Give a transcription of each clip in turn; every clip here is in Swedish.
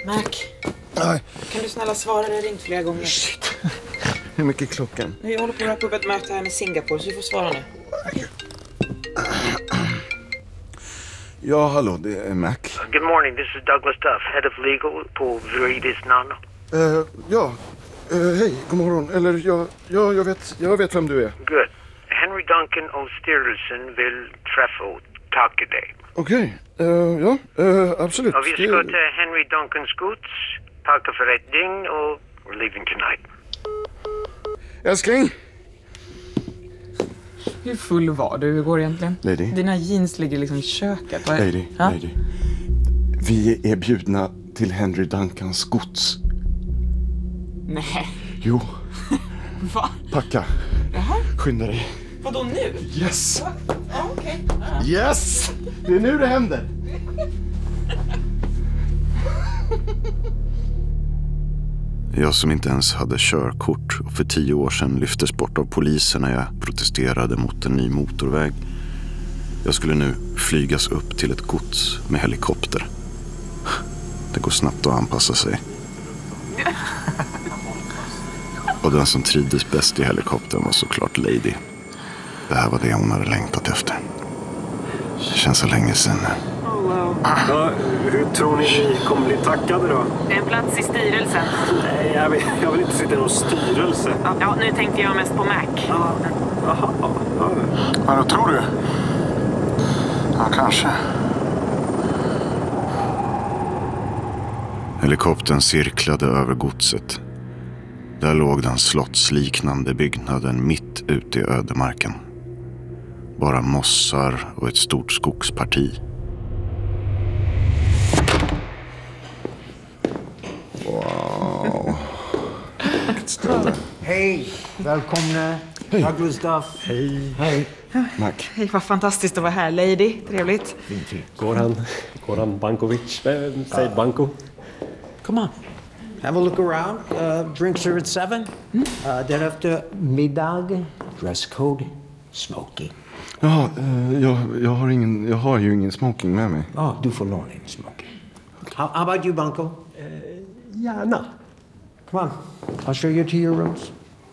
Mac. Nej. Kan du snälla svara? Det har ringt flera gånger. Shit. Hur mycket är klockan? Jag håller på att wrappa upp ett möte här med Singapore, så du får svara nu. Ja, hallå, det är Mac. Good morning, this is Douglas Duff, head of legal på Viridis Nano. Hej, god morgon. Eller, jag vet vem du är. Good. Henry Duncan och styrelsen vill träffa och tacka dig. Okej, absolut. Och vi ska till Henry Duncans gods, packa för ett dygn och we're leaving tonight. Älskling! Hur full var du? Hur går det egentligen? Lady. Dina jeans ligger liksom i köket. Lady. Vi är bjudna till Henry Duncans gods. Nej. Jo. Va? Packa. Jaha. Skynda dig. Vadå nu? Yes! Ja, okej. Yes! Det är nu det händer. Jag som inte ens hade körkort och för 10 år sedan lyftes bort av polisen när jag protesterade mot en ny motorväg. Jag skulle nu flygas upp till ett gods med helikopter. Det går snabbt att anpassa sig. Och den som trivdes bäst i helikoptern var såklart Lady. Det här var det hon hade längtat efter. Det känns så länge sedan. Ja, hur tror ni kommer bli tackade då? En plats i styrelsen. Nej, jag vill inte sitta i någon styrelse. Ja, nu tänkte jag mest på Mac. Jaha. Ja, vad tror du? Ja, kanske. Helikoptern cirklade över godset. Där låg den slottsliknande byggnaden mitt ute i ödemarken. Bara mossar och ett stort skogsparti. Wow. Vilket ställe. Hej, välkomna. Hej. Douglas Duff. Hej. Mac. Hej, vad fantastiskt att vara här, Lady. Trevligt. Goran Bankovic. Säg Banko. Kom on. Have a look around. Drinks are at 7. Därefter middag. Dresscode. Smoking. Ja, jag har ju ingen smoking med mig. Du får låna en smoking. How about you, Banko? Gärna. Come on. I'll show you to your rooms.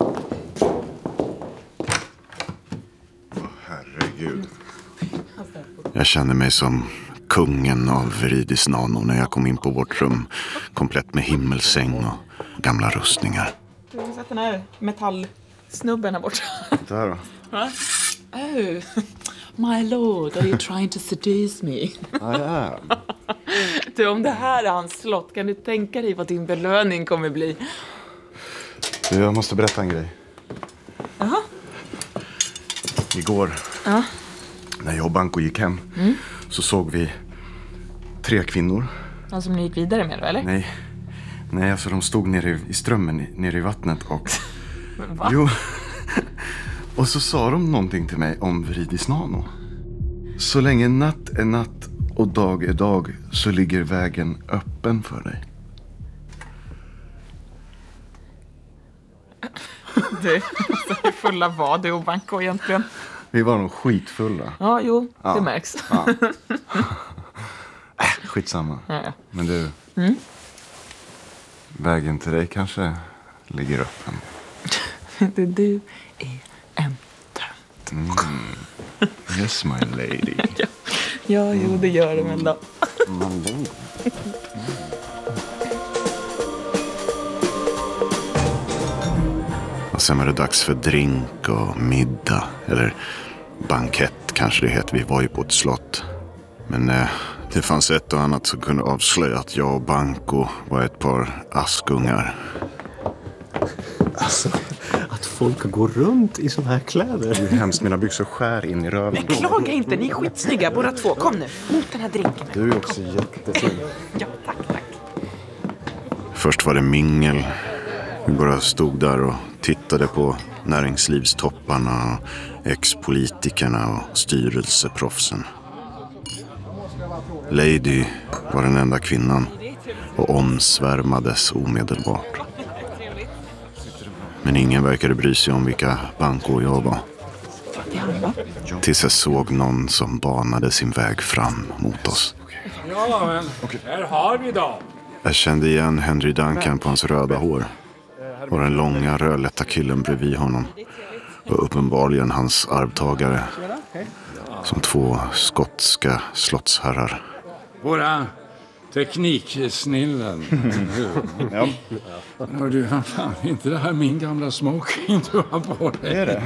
Herregud. Jag kände mig som kungen av Viridis Nano när jag kom in på vårt rum. Komplett med himmelsäng och gamla rustningar. Du har sett den här metallsnubben här borta. Där då. Va? Oh, my lord, are you trying to seduce me? I am. Du, om det här är hans slott, kan du tänka dig vad din belöning kommer bli? Du, jag måste berätta en grej. Jaha. Igår, när jag och Banko gick hem, så såg vi 3 kvinnor. Ja, som ni gick vidare med då, eller? Nej, alltså de stod nere i strömmen, nere i vattnet och... Va? Jo. Och så sa de någonting till mig om Viridis Nano. Så länge natt är natt och dag är dag så ligger vägen öppen för dig. Du, hur fulla var du och Banko egentligen? Vi var nog skitfulla. Ja, jo, det märks. Ja. Skitsamma. Ja. Men du, vägen till dig kanske ligger öppen. Du är en tönt. Yes, my lady. Ja, jo, det gör de ändå. Och sen var det dags för drink och middag. Eller bankett kanske det heter. Vi var ju på ett slott. Men det fanns ett och annat som kunde avslöja att jag och Banko var ett par askungar. Alltså, att folk går runt i såna här kläder. Det är hemskt, mina byxor skär in i röven. Men klaga inte, ni är skitsnygga båda två. Kom nu, mot den här drinken. Du är också jättefin. Ja, tack. Först var det mingel. Vi bara stod där och tittade på näringslivstopparna, ex-politikerna och styrelseproffsen. Lady var den enda kvinnan och omsvärmades omedelbart. Men ingen verkade bry sig om vilka Banko och jag var. Tills jag såg någon som banade sin väg fram mot oss. Ja, men här har vi då. Jag kände igen Henry Duncan på hans röda hår. Och den långa rödlätta killen bredvid honom var uppenbarligen hans arvtagare. Som 2 skotska slottsherrar. Våra tekniksnillen. Ja. Hör du, fan, inte det här min gamla smoking du har på dig? Det är det.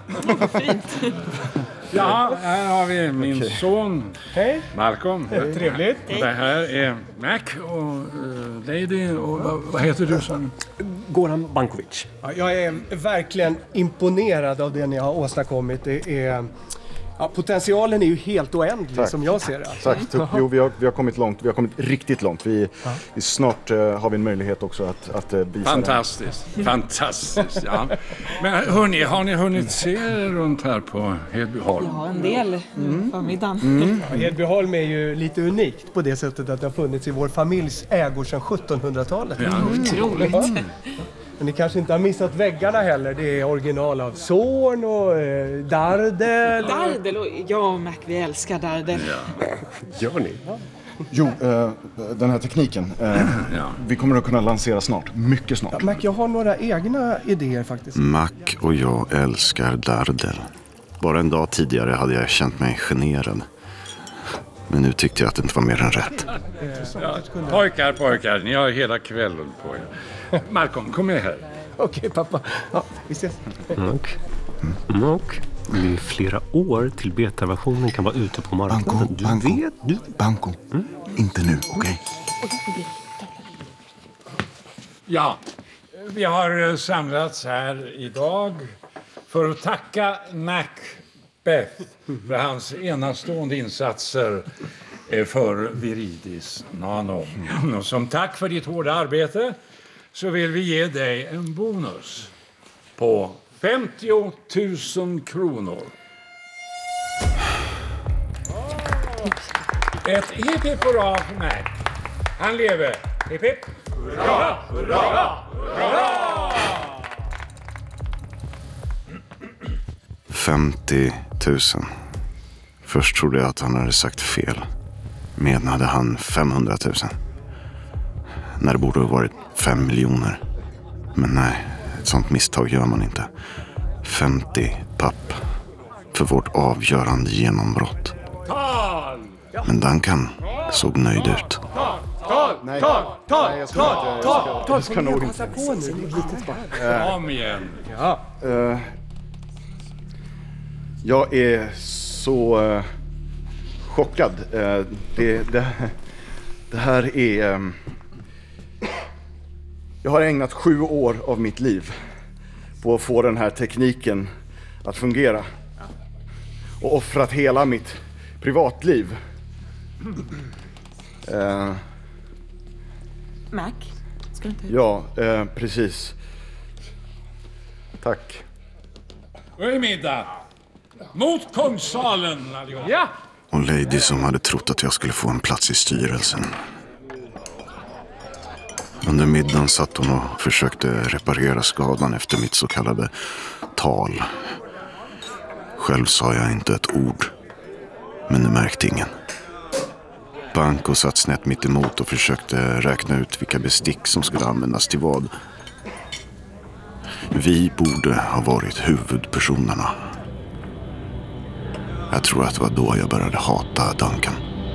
Ja, här har vi min son. Hej. Malcolm. Trevligt. Det här är Mac och Lady och vad heter du som? Goran Bankovic. Ja, jag är verkligen imponerad av det ni har åstadkommit. Det är... Ja, potentialen är ju helt oändlig som jag ser det. Tack. Jo, vi har kommit långt. Vi har kommit riktigt långt. Vi snart har vi en möjlighet också att visa. Fantastiskt, ja. Men hörni, har ni hunnit se runt här på Hedbyholm? Ja, en del förmiddagen. Ja, Hedbyholm är ju lite unikt på det sättet att det har funnits i vår familjs ägor sedan 1700-talet. Ja. Otroligt. Men ni kanske inte har missat väggarna heller. Det är original av Zorn och Dardel. Dardel och jag och Mac, vi älskar Dardel. Gör ni? Jo, den här tekniken. Vi kommer att kunna lansera snart. Mycket snart. Ja, Mac, jag har några egna idéer faktiskt. Mac och jag älskar Dardel. Bara en dag tidigare hade jag känt mig generad. Men nu tyckte jag att det inte var mer än rätt. Ja, pojkar, ni har hela kvällen på er. Malcolm, kom med här. Okej, pappa. Ja, vi ses. Och det är flera år till betaversionen kan vara ute på marknaden. Banco. Inte nu, okej? Ja, vi har samlats här idag för att tacka Macbeth för hans enastående insatser för Viridis Nano. Och som tack för ditt hårda arbete så vill vi ge dig en bonus på 50 000 kronor. Ett hipp hipp hurra för Mac. Han lever. Hipp hipp. Hurra, hurra, hurra! 50 000. Först trodde jag att han hade sagt fel. Menade han 500 000. När det borde ha varit 5 miljoner. Men nej, ett sånt misstag gör man inte. 50 papp. För vårt avgörande genombrott. Men Duncan såg nöjd ut. Jag ska nog inte. Kom igen. Jag är så chockad. Det här är... Jag har ägnat 7 år av mitt liv på att få den här tekniken att fungera. Och offrat hela mitt privatliv. Mac, ska du inte... Ja, precis. Tack. Och i middag. Mot Kungssalen, allihop. Ja! Och Lady som hade trott att jag skulle få en plats i styrelsen. Under middagen satt hon och försökte reparera skadan efter mitt så kallade tal. Själv sa jag inte ett ord. Men det märkte ingen. Banco satt snett mitt emot och försökte räkna ut vilka bestick som skulle användas till vad. Vi borde ha varit huvudpersonerna. Jag tror att det var då jag började hata Duncan.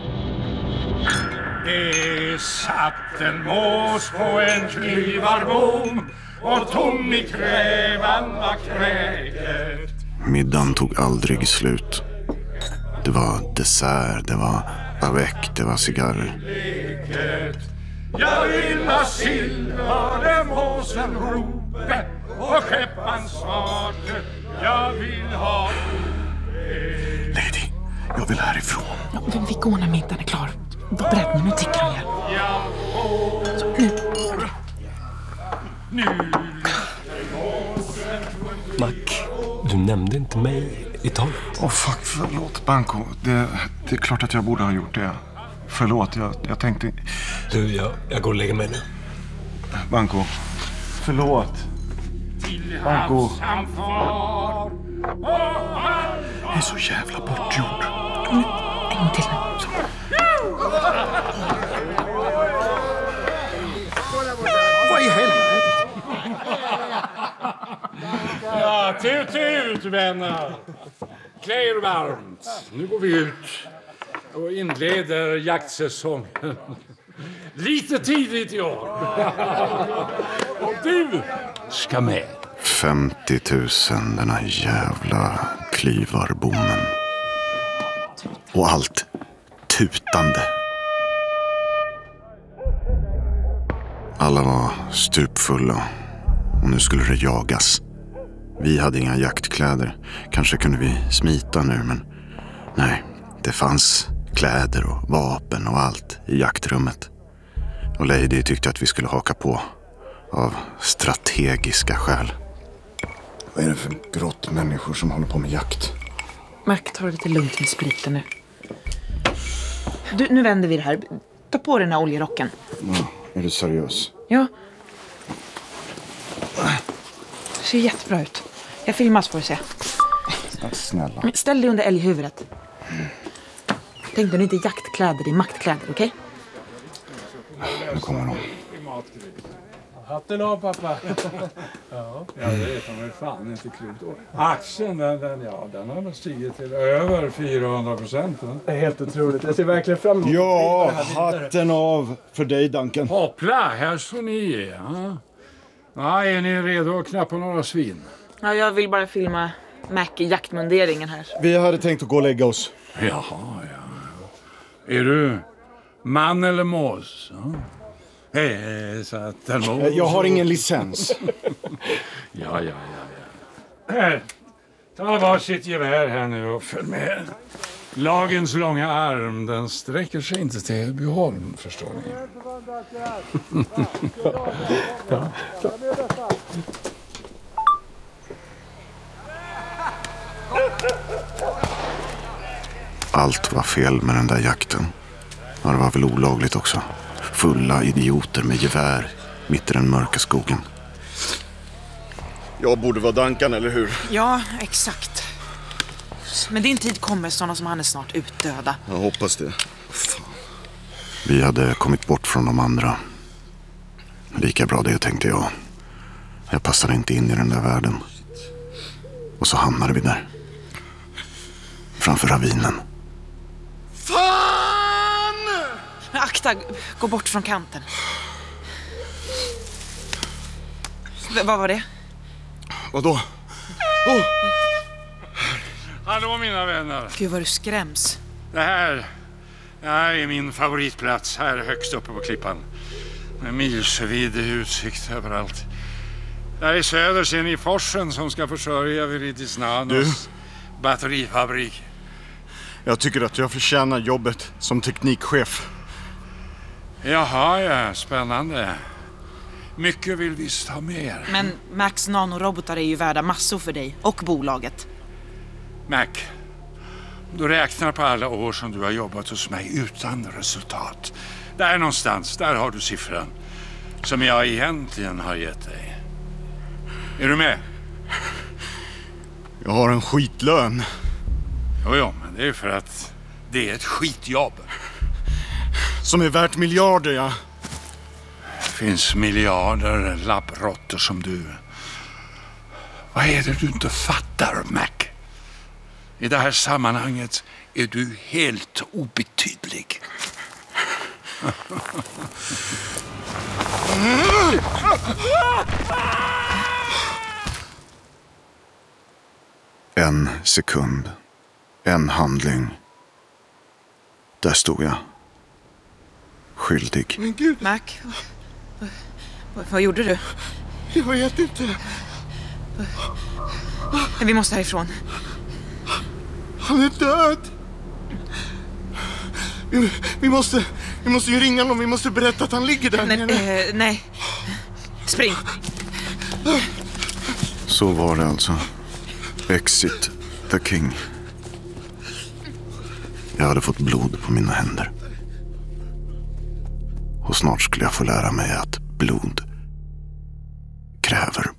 Det satt en mås på en klivarbom och tom i krävan var kräket. Middagen tog aldrig slut. Det var dessert, det var avec, det var cigarrer. Jag vill ha silver, det måsen rope och skeppan svarte. Jag vill ha... Lady, jag vill härifrån. Ja, vi går när middagen är klar. Var beredd nu tickar han igen. Nu. Mac, du nämnde inte mig i talet. Fuck, förlåt Banco. Det är klart att jag borde ha gjort det. Förlåt, jag tänkte... Du, jag går och lägger mig nu. Banco, förlåt. Banco. Jag är så jävla bortgjord. En gång till nu. Tut, vänner! Klä er varmt. Nu går vi ut och inleder jaktsäsongen. Lite tidigt i år. Och du ska med. 50 000, den här jävla klyvarbommen. Och allt tutande. Alla var stupfulla och nu skulle det jagas. Vi hade inga jaktkläder. Kanske kunde vi smita nu, men nej, det fanns kläder och vapen och allt i jaktrummet. Och Lady tyckte att vi skulle haka på av strategiska skäl. Vad är det för grottmänniskor som håller på med jakt? Mac, ta det lite lugnt med spriten nu. Du, nu vänder vi det här. Ta på den här oljerocken. Ja, är du seriös? Ja. Det ser jättebra ut. Jag filmar så får du se. Snälla. Men ställ dig under älghuvudet. Tänk dig inte jaktkläder, det är maktkläder, okej? Nu kommer de. Hatten av, pappa. Ja, det är väl fan inte klokt. Aktien, den har stigit till över 400%. Det är helt otroligt. Jag ser verkligen fram emot Ja, hatten av för dig, Duncan. Hoppla, här står ni. Ja, är ni redo att knappa några svin? Ja, jag vill bara filma Mac i jaktmunderingen här. Vi hade tänkt att gå och lägga oss. Jaha, ja. Är du man eller mås? Ja. Så att den mås. Jag har ingen licens. Ja. Här, ta varsitt gevär här nu och följ med. Lagens långa arm, den sträcker sig inte till Byholm, förstår ni. Allt var fel med den där jakten. Och det var väl olagligt också. Fulla idioter med gevär mitt i den mörka skogen. Jag borde vara Duncan, eller hur? Ja, exakt. Men din tid kommer, sådana som han är snart utdöda. Jag hoppas det. Fan. Vi hade kommit bort från de andra. Lika bra det, tänkte jag. Jag passade inte in i den där världen. Och så hamnade vi där. Framför ravinen. Fan! Akta, gå bort från kanten. Vad var det? Vadå? Hallå mina vänner. Gud vad du skräms. Det här är min favoritplats här högst uppe på klippan. Med milsvid utsikt överallt. Där i söder ser ni forsen som ska försörja Viridis Nanos batterifabrik. Jag tycker att jag förtjänar jobbet som teknikchef. Jaha, ja, spännande. Mycket vill visst ha mer. Men Macs nanorobotar är ju värda massor för dig och bolaget. Mac, du räknar på alla år som du har jobbat hos mig utan resultat. Där någonstans, där har du siffran som jag egentligen har gett dig. Är du med? Jag har en skitlön. Jo, men det är för att det är ett skitjobb. Som är värt miljarder, ja. Det finns miljarder labbråttor som du. Vad är det du inte fattar, Mac? I det här sammanhanget är du helt obetydlig. En sekund. En handling. Där stod jag. Skyldig. Men gud. Mac, vad gjorde du? Jag vet inte. Vi måste härifrån. Han är död. Vi måste ju ringa någon. Vi måste berätta att han ligger där. Nej. Spring. Så var det alltså. Exit the King. Jag hade fått blod på mina händer. Och snart skulle jag få lära mig att blod kräver